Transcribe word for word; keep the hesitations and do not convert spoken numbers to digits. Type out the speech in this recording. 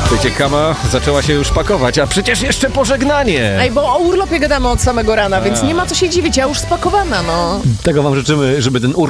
Wiecie, Kama zaczęła się już pakować, a przecież jeszcze pożegnanie. Ej, bo o urlopie gadamy od samego rana, więc nie ma co się dziwić, ja już spakowana, no. Tego wam życzymy, żeby ten urlop